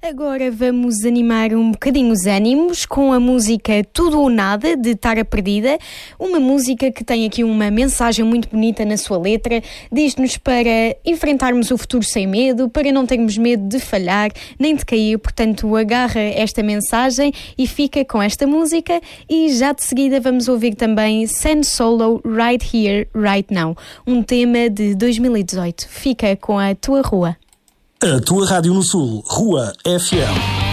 Agora vamos animar um bocadinho os ânimos com a música Tudo ou Nada, de Tara Perdida. Uma música que tem aqui uma mensagem muito bonita na sua letra. Diz-nos para enfrentarmos o futuro sem medo, para não termos medo de falhar, nem de cair. Portanto, agarra esta mensagem e fica com esta música. E já de seguida vamos ouvir também San Solo, Right Here, Right Now. Um tema de 2018. Fica com a tua rua. A tua rádio no Sul, Rua FM.